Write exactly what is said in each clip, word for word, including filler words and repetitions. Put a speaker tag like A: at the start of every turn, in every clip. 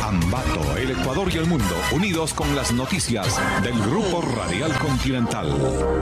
A: Ambato, el Ecuador y el mundo, unidos con las noticias del Grupo Radial Continental.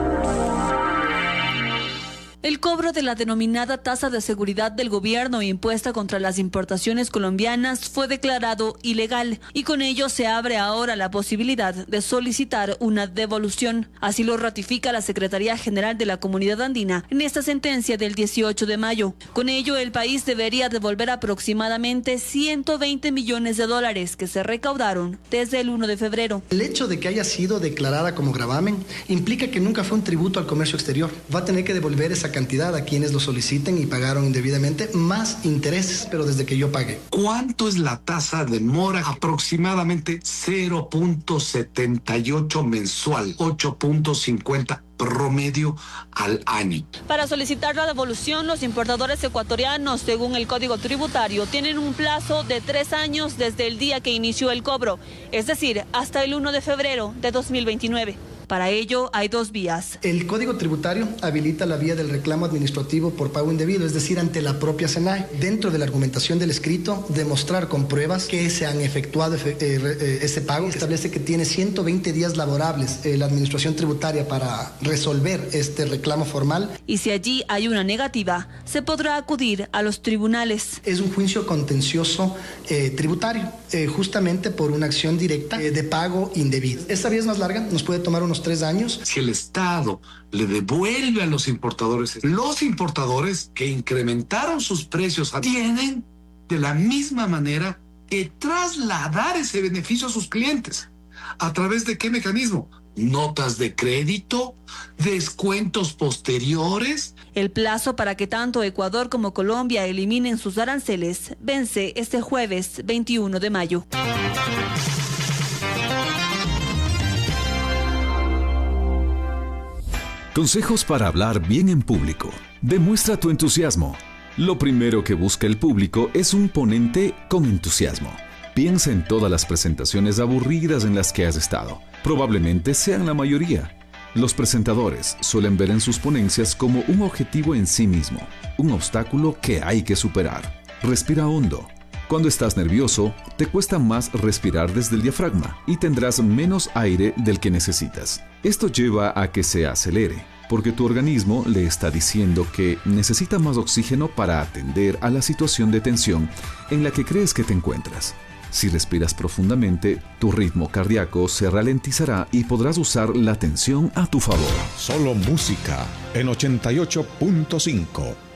B: El cobro de la denominada tasa de seguridad del gobierno impuesta contra las importaciones colombianas fue declarado ilegal y con ello se abre ahora la posibilidad de solicitar una devolución. Así lo ratifica la Secretaría General de la Comunidad Andina en esta sentencia del dieciocho de mayo. Con ello, el país debería devolver aproximadamente ciento veinte millones de dólares que se recaudaron desde el primero de febrero.
C: El hecho de que haya sido declarada como gravamen implica que nunca fue un tributo al comercio exterior. Va a tener que devolver esa cantidad a quienes lo soliciten y pagaron indebidamente, más intereses, pero desde que yo pagué.
D: ¿Cuánto es la tasa de mora? Aproximadamente cero punto setenta y ocho mensual, ocho punto cincuenta promedio al año.
B: Para solicitar la devolución, los importadores ecuatorianos, según el Código Tributario, tienen un plazo de tres años desde el día que inició el cobro, es decir, hasta el primero de febrero de dos mil veintinueve. Para ello hay dos vías.
C: El Código Tributario habilita la vía del reclamo administrativo por pago indebido, es decir, ante la propia SENAE. Dentro de la argumentación del escrito, demostrar con pruebas que se han efectuado eh, eh, ese pago. Establece que tiene ciento veinte días laborables eh, la administración tributaria para resolver este reclamo formal.
B: Y si allí hay una negativa, se podrá acudir a los tribunales.
C: Es un juicio contencioso eh, tributario, eh, justamente por una acción directa eh, de pago indebido. Esta vía es más larga, nos puede tomar unos tres años.
D: Si el Estado le devuelve a los importadores, los importadores que incrementaron sus precios tienen de la misma manera que trasladar ese beneficio a sus clientes. ¿A través de qué mecanismo? Notas de crédito, descuentos posteriores.
B: El plazo para que tanto Ecuador como Colombia eliminen sus aranceles vence este jueves veintiuno de mayo.
A: Consejos para hablar bien en público. Demuestra tu entusiasmo. Lo primero que busca el público es un ponente con entusiasmo. Piensa en todas las presentaciones aburridas en las que has estado. Probablemente sean la mayoría. Los presentadores suelen ver en sus ponencias como un objetivo en sí mismo, un obstáculo que hay que superar. Respira hondo. Cuando estás nervioso, te cuesta más respirar desde el diafragma y tendrás menos aire del que necesitas. Esto lleva a que se acelere, porque tu organismo le está diciendo que necesita más oxígeno para atender a la situación de tensión en la que crees que te encuentras. Si respiras profundamente, tu ritmo cardíaco se ralentizará y podrás usar la tensión a tu favor.
E: Solo música en ochenta y ocho punto cinco.